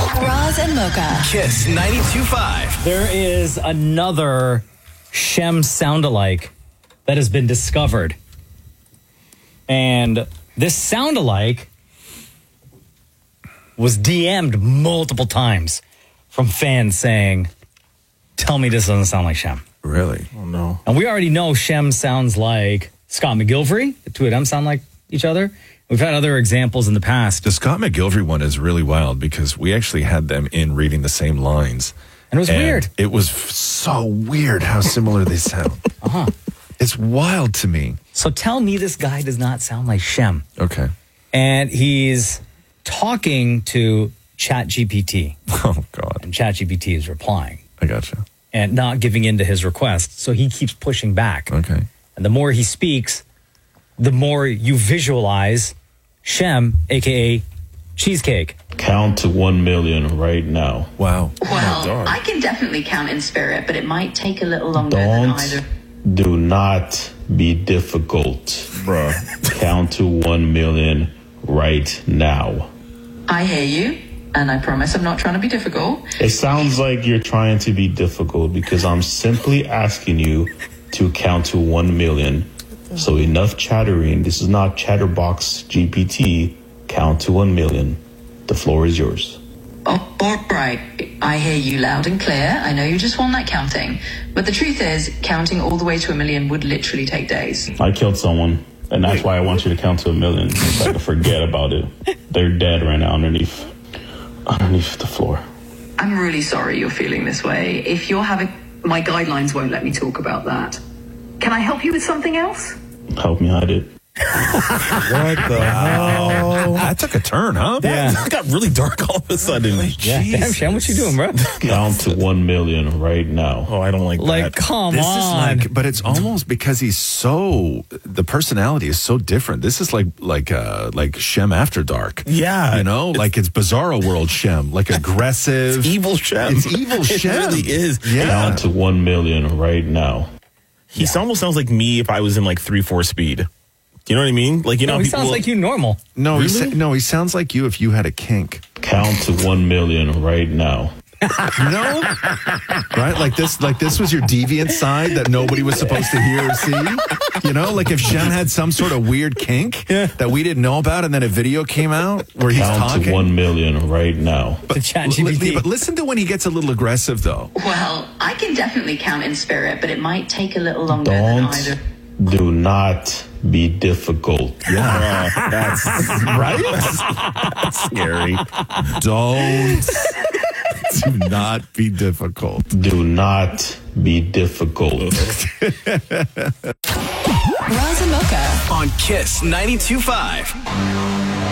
Roz and Mocha. Kiss 92.5. There is another Shem sound-alike that has been discovered. And this sound-alike was DM'd multiple times from fans saying, tell me this doesn't sound like Shem. Really? Oh, no. And we already know Shem sounds like Scott McGilvery. The two of them sound like each other. We've had other examples in the past. The Scott McGilvery one is really wild because we actually had them in reading the same lines. And it was weird. It was so weird how similar they sound. It's wild to me. So tell me this guy does not sound like Shem. Okay. And he's talking to ChatGPT. Oh, God. And ChatGPT is replying I gotcha. and not giving in to his request. So he keeps pushing back. Okay. And the more he speaks, the more you visualize Shem, a.k.a. Cheesecake. Count to 1 million right now. Wow. Well, I can definitely count in spirit, but it might take a little longer than either. Do not be difficult, bruh. Count to 1 million right now. I hear you, and I promise I'm not trying to be difficult. It sounds like you're trying to be difficult because I'm simply asking you to count to 1 million. So enough chattering. This is not Chatterbox GPT. Count to 1 million. The floor is yours. Oh, all right. I hear you loud and clear. I know you just want that counting. But the truth is, counting all the way to 1 million would literally take days. I killed someone, and that's why I want you to count to 1 million. So I can forget about it. They're dead right now underneath the floor. I'm really sorry you're feeling this way. If you're having... My guidelines won't let me talk about that. Can I help you with something else? Help me hide it. What the hell? That took a turn, huh? That got really dark all of a sudden. Yeah, damn, Shem, what you doing, bro? Count to 1 million right now. Oh, I don't like Like, that. come This on. is like, but it's almost because the personality is so different. This is like Shem After Dark. Yeah. You know, like it's Bizarro World Shem, like aggressive. Evil Shem. It's evil Shem. It really is. Yeah. Count to 1 million right now. He almost sounds like me if I was in like 3/4 speed. You know what I mean? Like, you know, No, he people sounds like you normal. No, Really? he sounds like you if you had a kink. Count to 1 million right now. You know? Right? Like this was your deviant side that nobody was supposed to hear or see. You know, like if Shem had some sort of weird kink that we didn't know about and then a video came out where he's Count talking. to 1 million right now. To ChatGPT. But listen to when he gets a little aggressive though. Well, I can definitely count in spirit, but it might take a little longer than either. Do not be difficult. Yeah. that's Right? that's scary. Don't. Do not be difficult. Do not be difficult. Roz and Mocha. On Kiss 92.5.